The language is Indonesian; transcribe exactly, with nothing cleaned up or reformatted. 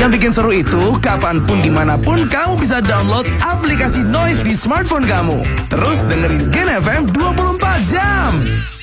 Yang bikin seru itu, kapanpun dimanapun kamu bisa download aplikasi Noise di smartphone kamu. Terus dengerin Gen F M dua puluh empat jam.